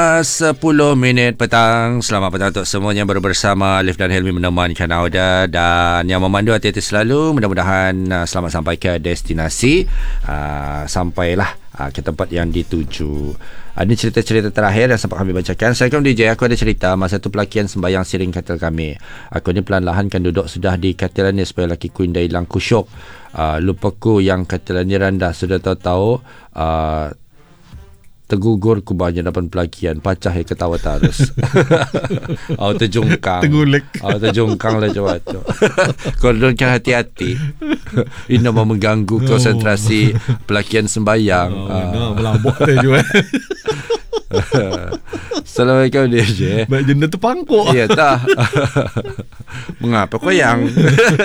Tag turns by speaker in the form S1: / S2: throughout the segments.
S1: 10 minit petang. Selamat petang untuk semuanya. Baru bersama Alif dan Helmi menemankan anda dan yang memandu hati-hati selalu. Mudah-mudahan selamat sampai ke destinasi. Sampailah ke tempat yang dituju. Ini cerita-cerita terakhir yang sempat kami bacakan. Assalamualaikum DJ, aku ada cerita. Masa tu pelakian sembahyang siring katil kami. Aku ni perlahan-lahan kan duduk sudah di katilan ni supaya laki ku indah hilang kusyuk. Lupaku yang katilan ni rendah. Sudah tahu-tahu tergugur ku banyak depan pelakian. Pacah ya ketawa terus. Terjungkang.
S2: Tergulek.
S1: Terjungkang lah macam-macam. Kau kan hati-hati. Ini mau mengganggu konsentrasi pelakian sembahyang.
S2: Melambok tu juga.
S1: Assalamualaikum DJ.
S2: Baik jenda terpangkuk.
S1: Ya tak. Mengapa kau yang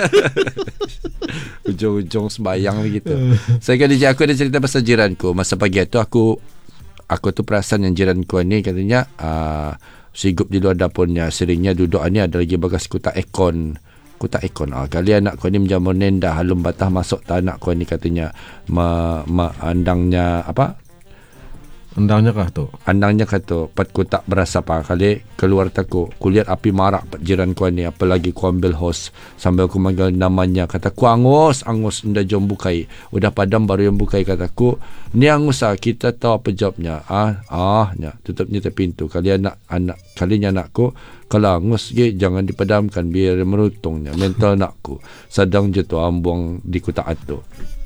S1: ujung-ujung sembahyang begitu. Saya kan DJ, aku ada cerita pasal jiranku. Masa pagi tu aku tu perasan yang jiran ku ni katanya sigup di luar dapurnya. Seringnya duduk ni ada lagi bagas kutak ekon. Kali anak ku ni menjamur nenda halum batah masuk tak anak ku ni katanya andangnya apa?
S2: Andangnya kah tu?
S1: Andangnya kah tu. Pat ku tak berasa apa. Kali keluar taku. Ku lihat api marak jiran ku ni. Apalagi ku ambil hos. Sambil ku manggil namanya. Kata ku Angus. Nda jom bukai. Udah padam baru yang bukai. Kata ku. Ni Angus kita tahu apa jawabnya. Tutupnya pintu. Kalinya anakku. Kalau Angus jangan dipadamkan. Biar merutungnya. Mental anakku. Sedang je tu ambung di kutak tu.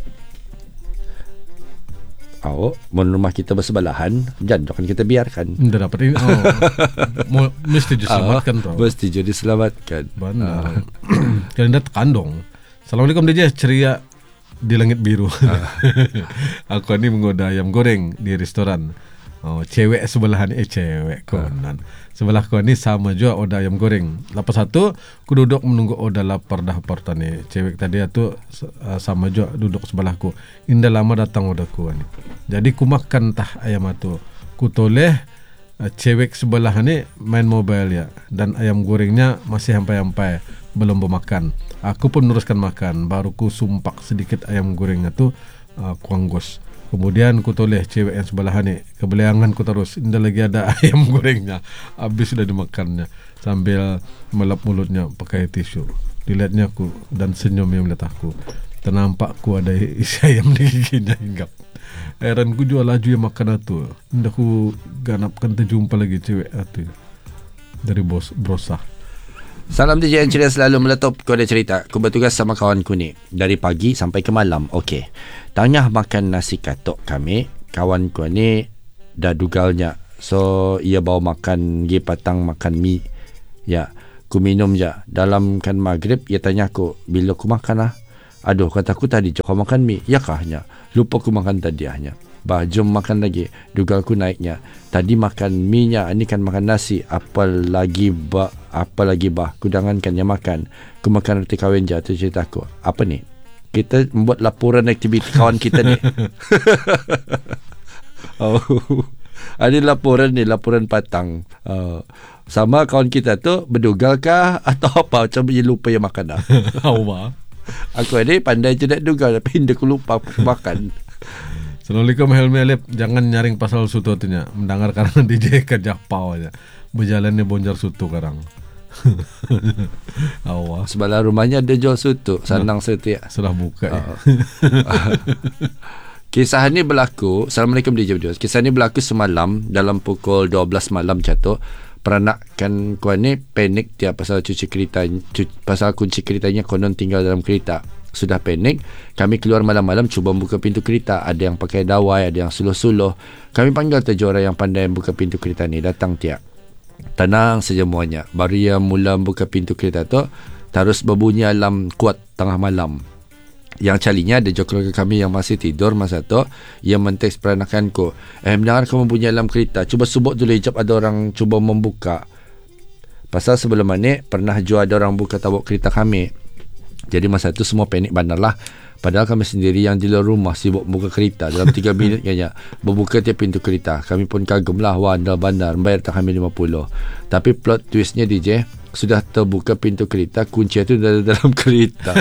S1: Rumah kita bersebelahan, jangan kita biarkan.
S2: Dah dapat ini. Mesti diselamatkan tu.
S1: Mesti diselamatkan.
S2: Benar. Kalian dah terkandung. Assalamualaikum DJ, ceria di langit biru. Aku ni menggoda ayam goreng di restoran. Cewek sebelahan cewek konan. Sebelah kau ni sama juga order ayam goreng. Lepas satu, aku duduk menunggu order lapar dah ni. Cewek tadi tu sama juga duduk sebelahku. Indah lama datang orderku ni. Jadi ku makan tah ayam tu. Ku toleh cewek sebelah ni main mobile ya. Dan ayam gorengnya masih hampai-hampai. Belum bermakan. Aku pun teruskan makan. Baru ku sumpak sedikit ayam gorengnya tu. Ku anggus. Kemudian ku toleh cewek yang sebelah ni. Kebelayangan ku terus. Indah lagi ada ayam gorengnya. Habis sudah dimakannya. Sambil melap mulutnya pakai tisu. Dilihatnya aku dan senyum yang melihat aku. Ternampak ku ada isi ayam di giginya hinggap. Heran ku jual laju yang makan itu. Indah ku ganapkan terjumpa lagi cewek itu. Dari brosah.
S1: Salam DJ yang ceria selalu meletup. Kau ada cerita. Aku bertugas sama kawanku ni dari pagi sampai ke malam. Okey. Tengah makan nasi katuk kami, kawanku ni dah dugalnya. So ia bawa makan gi patang makan mi. Ya, ku minum je. Dalam kan maghrib ia tanya aku, bila ku makan lah? Aduh, kataku tadi kau makan mi. Ya kahnya. Lupa ku makan tadi hanya. Jom makan lagi. Dugalku naiknya. Tadi makan mi-nya, ini kan makan nasi. Apa lagi bah. Kudangankan yang makan. Ku makan roti kahwin je. Itu cerita aku. Apa ni? Kita membuat laporan aktiviti kawan kita ni. Ada laporan ni, laporan patang. Sama kawan kita tu berdugal kah atau apa? Macam dia lupa yang makan dah. Aku ni pandai je nak dugal, tapi dia ku lupa makan.
S2: Assalamualaikum Helmi Alip. Jangan nyaring pasal sutu tunya. Mendengar karena DJ kerja pau aja. Berjalannya bonjar sutu karang.
S1: Sebelah rumahnya ada jual sutu. Sandang setia.
S2: Sudah buka ya.
S1: Kisah ni berlaku. Assalamualaikum DJ Bidus. Kisah ni berlaku semalam dalam pukul 12 malam jatuh. Peranakan kuan ni panik dia pasal pasal kunci keretanya konon tinggal dalam kereta. Sudah panik, kami keluar malam-malam cuba buka pintu kereta. Ada yang pakai dawai, ada yang suluh-suluh. Kami panggil orang yang pandai buka pintu kereta ni. Datang tiap. Tenang saja semuanya. Baru ia mula buka pintu kereta tu, terus berbunyi alarm kuat tengah malam. Yang calinya ada keluarga kami yang masih tidur masa tu. Ia menteks peranakanku, mendengar kamu bunyi alarm kereta, cuba subuk dulu hijab ada orang cuba membuka. Pasal sebelum ni pernah juga ada orang buka tabuk kereta kami. Jadi masa itu semua panik bandar lah. Padahal kami sendiri yang di luar rumah sibuk buka kereta. Dalam 3 minit kayaknya berbuka tiap pintu kereta. Kami pun kagum lah. Wah, andal bandar. Bayar tak kami 50. Tapi plot twistnya DJ, sudah terbuka pintu kereta, kunci itu ada dalam kereta.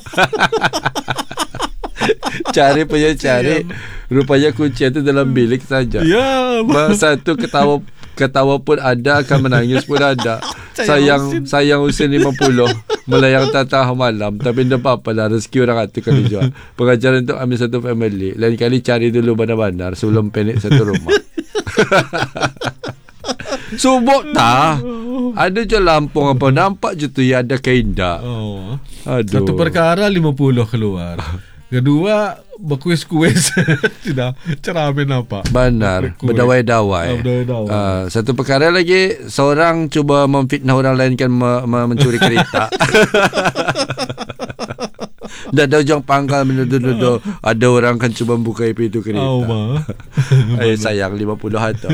S1: Cari punya cari. Rupanya kunci itu dalam bilik saja.
S2: Ya.
S1: Masa itu ketawa Ketawa pun ada, akan menangis pun ada. Sayang usia 50, melayang tatah malam. Tapi tak apa lah, rezeki orang tu kali jual. Pengajaran untuk ambil satu family. Lain kali cari dulu bandar-bandar sebelum panik satu rumah. Subuk tak? Ada je Lampung apa, nampak je tu ya, ada keindah. Aduh.
S2: Satu perkara 50 keluar. Kedua berkuis-kuis. Tidak cermin apa.
S1: Benar, berdawai-dawai. Satu perkara lagi, seorang cuba memfitnah orang lain kan mencuri kereta. Dah ada ujung pangkal menuduh-nuduh ada orang kan cuba buka pintu kereta. Sayang 50 harta.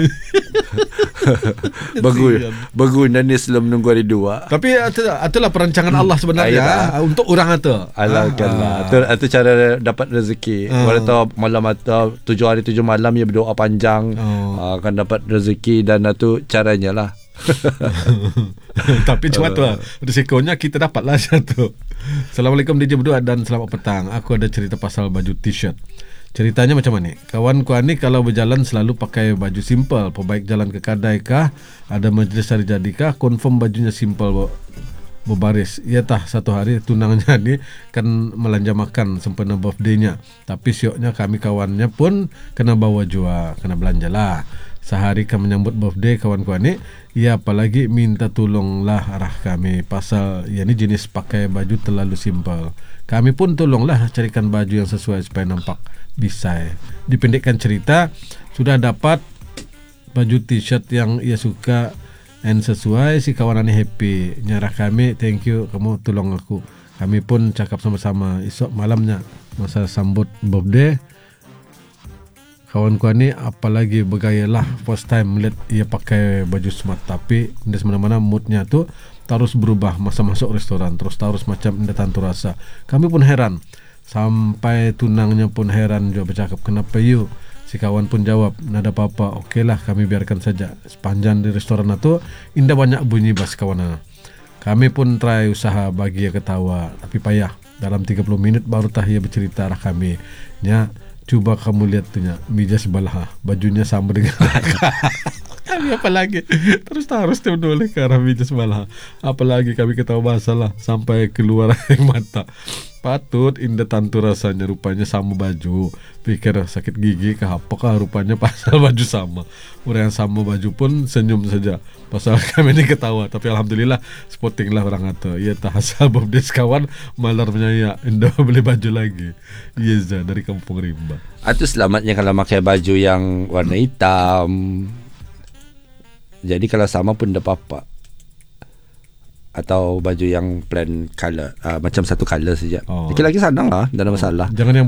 S1: Berguna ni sebelum menunggu hari 2.
S2: Tapi itulah perancangan Allah sebenarnya untuk orang itu.
S1: Alhamdulillah. Itu cara dapat rezeki. Kalau tahu malam atau 7 hari 7 malam ya berdoa panjang, akan dapat rezeki, dan itu caranya lah.
S2: Tapi cuma tu lah, risikonya kita dapatlah satu. Assalamualaikum DJ berdua dan selamat petang. Aku ada cerita pasal baju t-shirt. Ceritanya macam mana? Kawanku ni kalau berjalan selalu pakai baju simple. Baik jalan ke kedai kah, ada majlis hari jadi kah, confirm bajunya simple berbaris. Ya tah, satu hari tunangnya ni kan melanja makan sempena birthday-nya. Tapi sioknya kami kawannya pun kena bawa jua, kena belanja lah. Sehari kami menyambut birthday kawan-kawan ni, ia apalagi minta tolonglah arah kami pasal ya ni jenis pakai baju terlalu simple. Kami pun tolonglah carikan baju yang sesuai supaya nampak bisai. Dipendekkan cerita, sudah dapat baju t-shirt yang ia suka and sesuai, si kawan ni happy. Nyarah kami, thank you kamu tolong aku. Kami pun cakap sama-sama. Esok malamnya masa sambut birthday, kawan-kawan ni apalagi bergayalah first time melihat ia pakai baju smart. Tapi di mana-mana moodnya tu terus berubah masa masuk restoran, terus macam indah tantu rasa. Kami pun heran, sampai tunangnya pun heran juga bercakap, kenapa you? Si kawan pun jawab, nada apa-apa, okeylah kami biarkan saja. Sepanjang di restoran itu indah banyak bunyi bas kawan. Kami pun try usaha bagi ia ketawa, tapi payah. Dalam 30 minit baru tah ia bercerita arah kami. Nya, cuba kamu lihat tu nya, meja sebelah, bajunya sama dengan kami apalagi. Terus boleh ke arah meja sebelah. Apalagi kami ketawa masalah sampai keluar air mata. Patut indah tantu rasanya, rupanya sama baju. Pikir sakit gigi ke apakah, rupanya pasal baju sama. Orang yang sama baju pun senyum saja pasal kami ni ketawa. Tapi alhamdulillah spotting lah orang itu. Ia tak asal birthday kawan malar menyaya indah beli baju lagi. Yeza dari Kampung Rimba.
S1: Itu selamatnya kalau pakai baju yang warna hitam. Jadi kalau sama pun tak apa-apa. Atau baju yang plain color, macam satu color saja. Lagi senang lah, tak ada masalah.
S2: Jangan yang